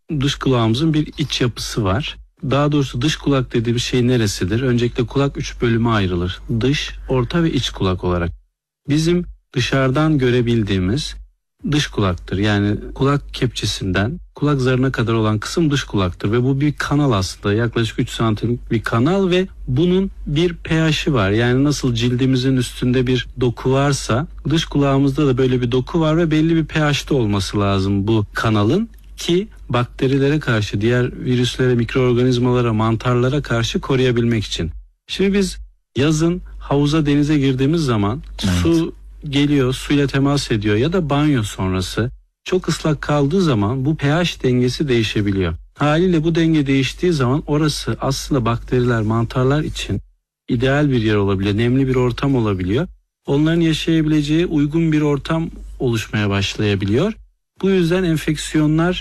dış kulağımızın bir iç yapısı var. Daha doğrusu dış kulak dediğimiz şey neresidir? Öncelikle kulak 3 bölüme ayrılır. Dış, orta ve iç kulak olarak. Bizim dışarıdan görebildiğimiz dış kulaktır. Yani kulak kepçesinden kulak zarına kadar olan kısım dış kulaktır. Ve bu bir kanal aslında. Yaklaşık 3 santimlik bir kanal ve bunun bir pH'i var. Yani nasıl cildimizin üstünde bir doku varsa dış kulağımızda da böyle bir doku var ve belli bir pH'te olması lazım bu kanalın ki bakterilere karşı, diğer virüslere, mikroorganizmalara, mantarlara karşı koruyabilmek için. Şimdi biz yazın havuza, denize girdiğimiz zaman su geliyor, suyla temas ediyor ya da banyo sonrası çok ıslak kaldığı zaman bu pH dengesi değişebiliyor. Haliyle bu denge değiştiği zaman orası aslında bakteriler, mantarlar için ideal bir yer olabiliyor, nemli bir ortam olabiliyor. Onların yaşayabileceği uygun bir ortam oluşmaya başlayabiliyor. Bu yüzden enfeksiyonlar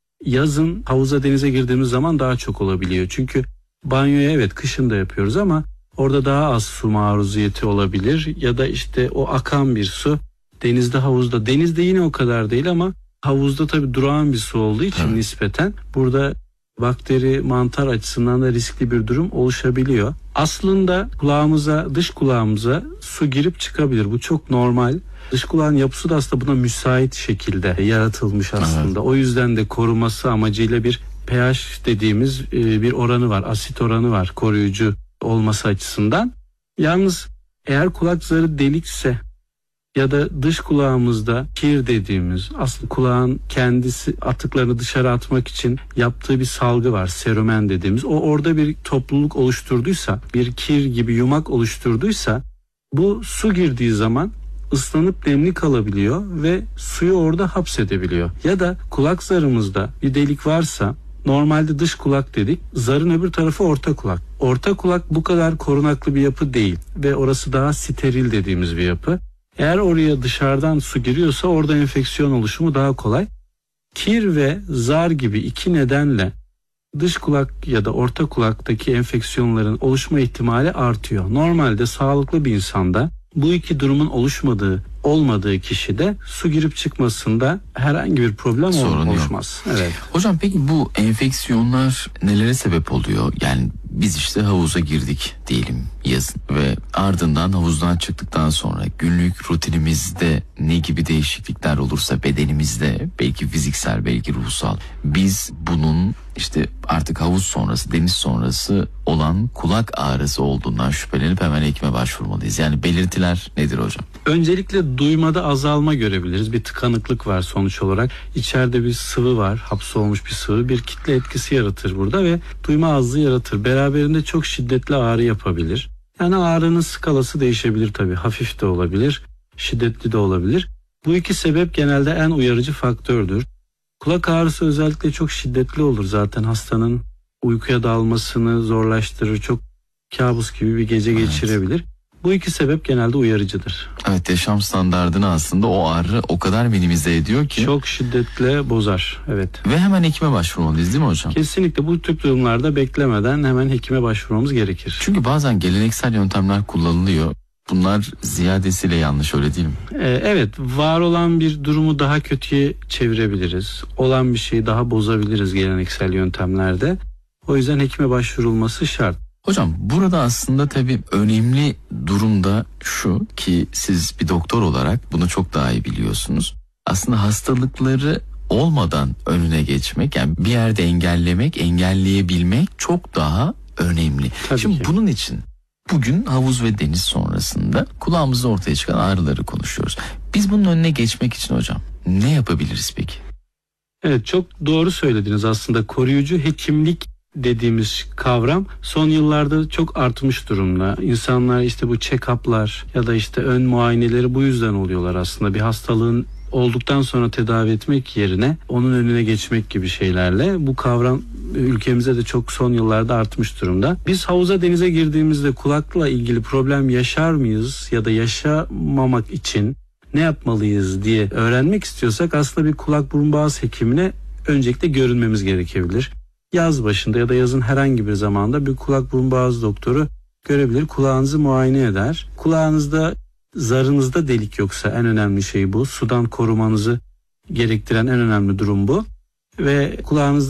yazın havuza, denize girdiğimiz zaman daha çok olabiliyor. Çünkü banyoya evet kışın da yapıyoruz ama orada daha az su maruziyeti olabilir ya da işte o akan bir su denizde, havuzda. Denizde yine o kadar değil ama havuzda tabii durağan bir su olduğu için nispeten burada bakteri, mantar açısından da riskli bir durum oluşabiliyor. Aslında kulağımıza, dış kulağımıza su girip çıkabilir. Bu çok normal. Dış kulağın yapısı da aslında buna müsait şekilde yaratılmış aslında. Evet. O yüzden de koruması amacıyla bir pH dediğimiz bir oranı var. Asit oranı var koruyucu olması açısından. Yalnız eğer kulak zarı delikse ya da dış kulağımızda kir dediğimiz aslında kulağın kendisi atıklarını dışarı atmak için yaptığı bir salgı var, seromen dediğimiz. O orada bir topluluk oluşturduysa, bir kir gibi yumak oluşturduysa bu su girdiği zaman ıslanıp nemli kalabiliyor ve suyu orada hapsedebiliyor. Ya da kulak zarımızda bir delik varsa, normalde dış kulak dedik, zarın öbür tarafı orta kulak. Orta kulak bu kadar korunaklı bir yapı değil ve orası daha steril dediğimiz bir yapı. Eğer oraya dışarıdan su giriyorsa orada enfeksiyon oluşumu daha kolay. Kir ve zar gibi iki nedenle dış kulak ya da orta kulaktaki enfeksiyonların oluşma ihtimali artıyor. Normalde sağlıklı bir insanda bu iki durumun olmadığı kişide su girip çıkmasında herhangi bir problem oluşmaz. Evet. Hocam peki bu enfeksiyonlar nelere sebep oluyor? Yani biz işte havuza girdik diyelim yazın ve ardından havuzdan çıktıktan sonra günlük rutinimizde ne gibi değişiklikler olursa bedenimizde, belki fiziksel belki ruhsal, biz bunun işte artık havuz sonrası, deniz sonrası olan kulak ağrısı olduğundan şüphelenip hemen hekime başvurmalıyız. Yani belirtiler nedir hocam? Öncelikle duymada azalma görebiliriz. Bir tıkanıklık var sonuç olarak. İçeride bir sıvı var, hapsolmuş bir sıvı. Bir kitle etkisi yaratır burada ve duyma azlığı yaratır. Beraberinde çok şiddetli ağrı yapabilir. Yani ağrının skalası değişebilir tabii. Hafif de olabilir, şiddetli de olabilir. Bu iki sebep genelde en uyarıcı faktördür. Kulak ağrısı özellikle çok şiddetli olur zaten, hastanın uykuya dalmasını zorlaştırır, çok kabus gibi bir gece geçirebilir. Bu iki sebep genelde uyarıcıdır. Evet, yaşam standardını aslında o ağrı o kadar minimize ediyor ki. Çok şiddetle bozar, evet. Ve hemen hekime başvurmalıyız değil mi hocam? Kesinlikle bu tip durumlarda beklemeden hemen hekime başvurmamız gerekir. Çünkü bazen geleneksel yöntemler kullanılıyor. Bunlar ziyadesiyle yanlış, öyle değil mi? Evet, var olan bir durumu daha kötüye çevirebiliriz. Olan bir şeyi daha bozabiliriz geleneksel yöntemlerde. O yüzden hekime başvurulması şart. Hocam burada aslında tabii önemli durumda şu ki siz bir doktor olarak bunu çok daha iyi biliyorsunuz. Aslında hastalıkları olmadan önüne geçmek, yani bir yerde engelleyebilmek çok daha önemli. Tabii Şimdi ki. bunun için bugün havuz ve deniz sonrasında kulağımızda ortaya çıkan ağrıları konuşuyoruz. Biz bunun önüne geçmek için hocam ne yapabiliriz peki? Evet, çok doğru söylediniz aslında. Koruyucu hekimlik dediğimiz kavram son yıllarda çok artmış durumda. İnsanlar işte bu check-up'lar ya da işte ön muayeneleri bu yüzden oluyorlar aslında. Bir hastalığın olduktan sonra tedavi etmek yerine onun önüne geçmek gibi şeylerle. Bu kavram ülkemizde de çok son yıllarda artmış durumda. Biz havuza, denize girdiğimizde kulakla ilgili problem yaşar mıyız ya da yaşamamak için ne yapmalıyız diye öğrenmek istiyorsak aslında bir kulak burun boğaz hekimine öncelikle görünmemiz gerekebilir. Yaz başında ya da yazın herhangi bir zamanda bir kulak burun boğaz doktoru görebilir. Kulağınızı muayene eder. Kulağınızda, zarınızda delik yoksa en önemli şey bu. Sudan korumanızı gerektiren en önemli durum bu. Ve kulağınızda